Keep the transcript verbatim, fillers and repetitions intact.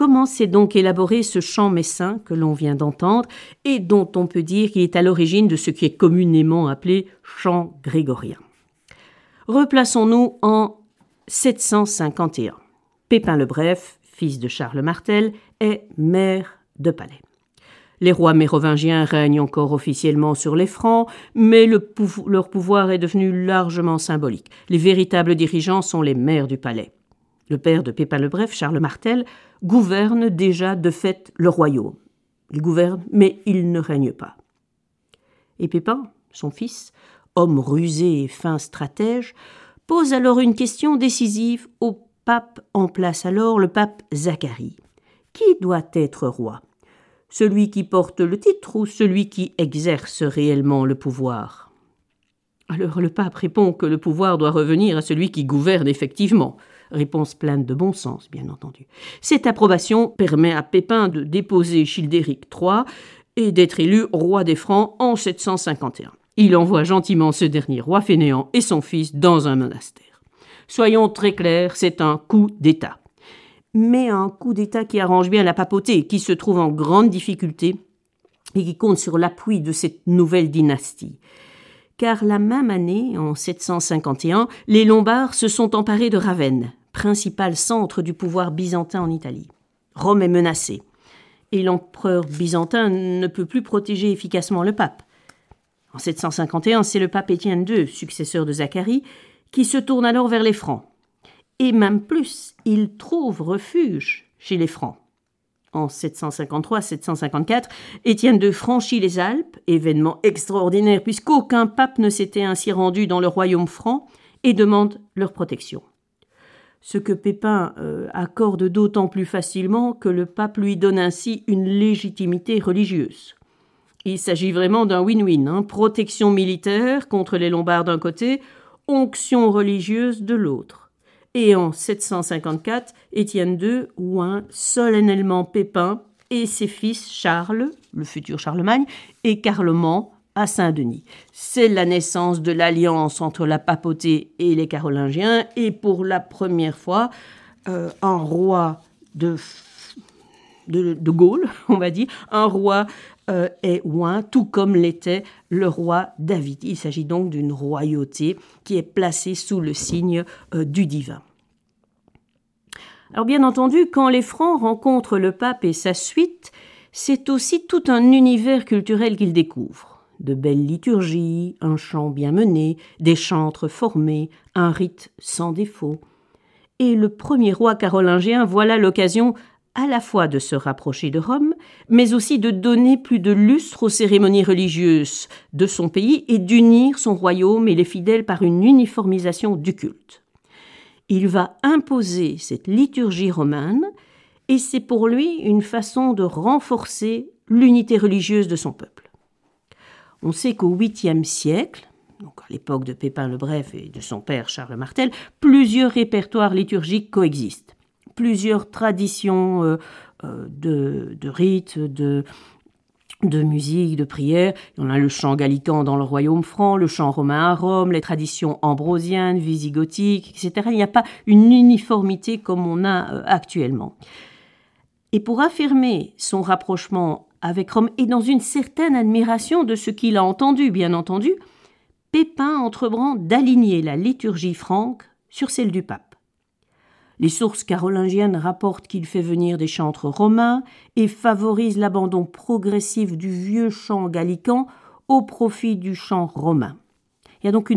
Comment s'est donc élaboré ce chant messin que l'on vient d'entendre et dont on peut dire qu'il est à l'origine de ce qui est communément appelé chant grégorien? Replaçons-nous en sept cent cinquante et un. Pépin le Bref, fils de Charles Martel, est maire de Palais. Les rois mérovingiens règnent encore officiellement sur les Francs, mais le pou- leur pouvoir est devenu largement symbolique. Les véritables dirigeants sont les maires du palais. Le père de Pépin le Bref, Charles Martel, gouverne déjà de fait le royaume. Il gouverne, mais il ne règne pas. Et Pépin, son fils, homme rusé et fin stratège, pose alors une question décisive au pape en place alors, le pape Zacharie. Qui doit être roi ? Celui qui porte le titre ou celui qui exerce réellement le pouvoir ? Alors le pape répond que le pouvoir doit revenir à celui qui gouverne effectivement. Réponse pleine de bon sens, bien entendu. Cette approbation permet à Pépin de déposer Childéric trois et d'être élu roi des Francs en sept cent cinquante et un. Il envoie gentiment ce dernier roi fainéant et son fils dans un monastère. Soyons très clairs, c'est un coup d'État. Mais un coup d'État qui arrange bien la papauté, qui se trouve en grande difficulté et qui compte sur l'appui de cette nouvelle dynastie. Car la même année, en sept cent cinquante et un, les Lombards se sont emparés de Ravenne, principal centre du pouvoir byzantin en Italie. Rome est menacée, et l'empereur byzantin ne peut plus protéger efficacement le pape. En sept cent cinquante et un, c'est le pape Étienne deux, successeur de Zacharie, qui se tourne alors vers les Francs. Et même plus, il trouve refuge chez les Francs. En sept cent cinquante-trois à sept cent cinquante-quatre, Étienne deux franchit les Alpes, événement extraordinaire puisqu'aucun pape ne s'était ainsi rendu dans le royaume franc, et demande leur protection. Ce que Pépin euh, accorde d'autant plus facilement que le pape lui donne ainsi une légitimité religieuse. Il s'agit vraiment d'un win-win, hein, protection militaire contre les Lombards d'un côté, onction religieuse de l'autre. Et en sept cent cinquante-quatre, Étienne deux oint solennellement Pépin et ses fils Charles, le futur Charlemagne, et Carloman à Saint-Denis. C'est la naissance de l'alliance entre la papauté et les Carolingiens, et pour la première fois, euh, un roi de, de, de Gaule, on va dire, un roi euh, est oint, tout comme l'était le roi David. Il s'agit donc d'une royauté qui est placée sous le signe euh, du divin. Alors bien entendu, quand les Francs rencontrent le pape et sa suite, c'est aussi tout un univers culturel qu'ils découvrent. De belles liturgies, un chant bien mené, des chantres formés, un rite sans défaut. Et le premier roi carolingien voit là l'occasion à la fois de se rapprocher de Rome, mais aussi de donner plus de lustre aux cérémonies religieuses de son pays et d'unir son royaume et les fidèles par une uniformisation du culte. Il va imposer cette liturgie romane et c'est pour lui une façon de renforcer l'unité religieuse de son peuple. On sait qu'au huitième siècle, donc à l'époque de Pépin le Bref et de son père Charles Martel, plusieurs répertoires liturgiques coexistent. Plusieurs traditions euh, euh, de, de rites, de, de musique, de prière. On a le chant gallican dans le royaume franc, le chant romain à Rome, les traditions ambrosiennes, visigothiques, et cetera. Il n'y a pas une uniformité comme on a euh, actuellement. Et pour affirmer son rapprochement avec Rome et dans une certaine admiration de ce qu'il a entendu, bien entendu, Pépin entreprend d'aligner la liturgie franque sur celle du pape. Les sources carolingiennes rapportent qu'il fait venir des chantres romains et favorise l'abandon progressif du vieux chant gallican au profit du chant romain. Il y a donc une